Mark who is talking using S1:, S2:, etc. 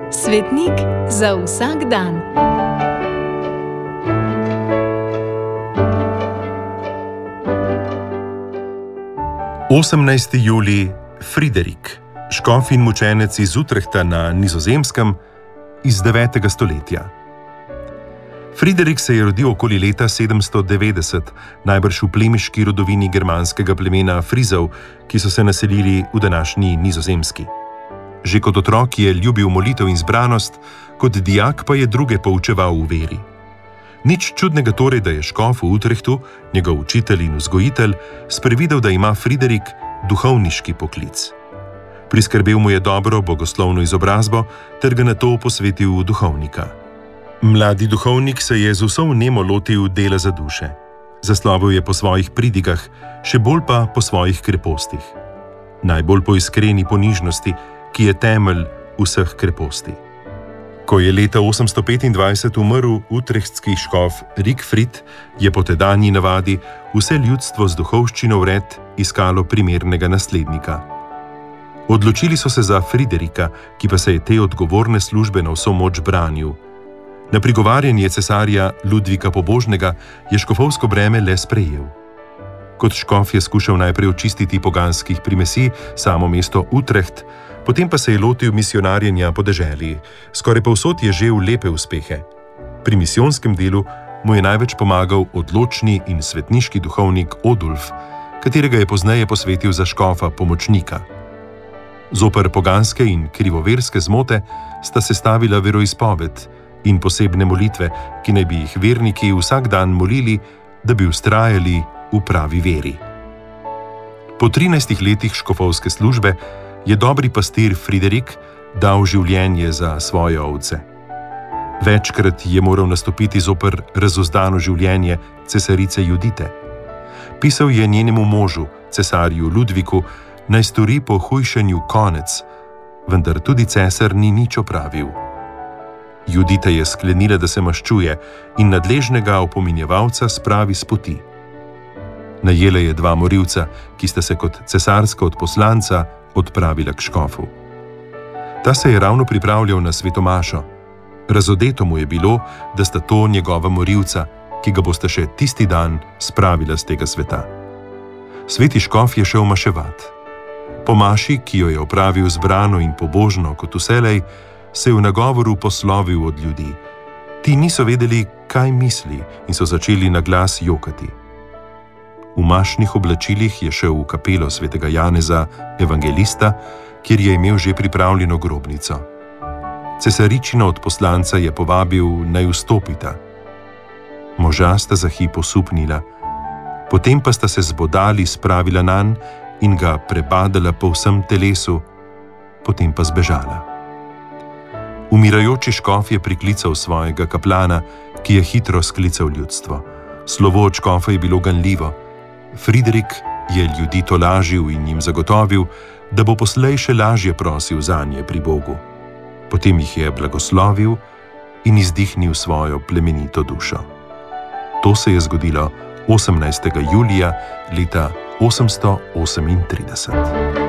S1: Svetnik za vsak dan.
S2: Osemnajsti julij, Friderik, škof in mučenec iz Utrehta na Nizozemskem iz 9. stoletja. Friderik se je rodil okoli leta 790, najbrž v plemiški rodovini germanskega plemena Frizov, ki so se naselili v današnji Nizozemski. Že kot otrok je ljubil molitev in zbranost, kot dijak pa je druge poučeval v veri. Nič čudnega torej, da je škof v Utrehtu, njegov učitelj in vzgojitelj, sprevidel, da ima Friderik duhovniški poklic. Priskrbel mu je dobro bogoslovno izobrazbo ter ga nato posvetil v duhovnika. Mladi duhovnik se je z vso vnemo lotil dela za duše. Zaslovel je po svojih pridigah, še bolj pa po svojih krepostih. Najbolj po iskreni ponižnosti, ki je temelj vseh kreposti. Ko je leta 825 umrl utrechtski škof Rigfrid, je po tedanji navadi vse ljudstvo z duhovščino vred iskalo primernega naslednika. Odločili so se za Friderika, ki pa se je te odgovorne službe na vso moč branil. Na prigovarjanje cesarja Ludvika Pobožnega je škofovsko breme le sprejel. Kot škof je skušal najprej očistiti poganskih primesi samo mesto Utrecht, potem pa se je lotil misijonarjenja po deželi. Skoraj povsod je žel lepe uspehe. Pri misijonskem delu mu je največ pomagal odločni in svetniški duhovnik Odulf, katerega je pozneje posvetil za škofa pomočnika. Zoper poganske in krivoverske zmote sta sestavila veroizpoved in posebne molitve, ki naj bi jih verniki vsak dan molili, da bi vztrajali v pravi veri. Po 13 letih škofovske službe je dobri pastir Friderik dal življenje za svoje ovce. Večkrat je moral nastopiti zoper razuzdano življenje cesarice Judite. Pisal je njenemu možu, cesarju Ludviku, naj stori po hujšanju konec, vendar tudi cesar ni nič opravil. Judita je sklenila, da se maščuje in nadležnega opominjevalca spravi s poti. Najela je 2 morilca, ki sta se kot cesarska odposlanca odpravila k škofu. Ta se je ravno pripravljal na svetomašo. Razodeto mu je bilo, da sta to njegova morilca, ki ga bosta še tisti dan spravila z tega sveta. Sveti škof je šel maševat. Po maši, ki jo je opravil zbrano in pobožno kot vselej, se je v nagovoru poslovil od ljudi. Ti niso vedeli, kaj misli, in so začeli na glas jokati. V mašnih oblačilih je šel v kapelo svetega Janeza evangelista, kjer je imel že pripravljeno grobnico. Cesaričina odposlanca je povabil, naj vstopita. Moža sta za hip osupnila, potem pa sta se zbodali spravila nanj in ga prebadala po vsem telesu, potem pa zbežala. Umirajoči škof je priklical svojega kaplana, ki je hitro sklical ljudstvo. Slovo od škofa je bilo ganljivo. Friderik je ljudi tolažil in jim zagotovil, da bo poslej še lažje prosil zanje pri Bogu. Potem jih je blagoslovil in izdihnil svojo plemenito dušo. To se je zgodilo 18. julija leta 838.